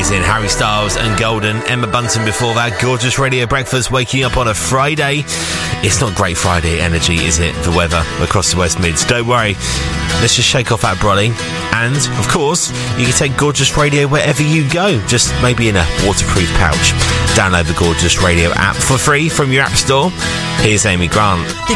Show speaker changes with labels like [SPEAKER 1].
[SPEAKER 1] amazing. Harry Styles and Golden. Emma Bunton before that. Gorgeous Radio Breakfast, waking up on a Friday. It's not great Friday energy, is it? The weather across the West Mids. Don't worry. Let's just shake off that brolly. And, of course, you can take Gorgeous Radio wherever you go. Just maybe in a waterproof pouch. Download the Gorgeous Radio app for free from your app store. Here's Amy Grant.
[SPEAKER 2] The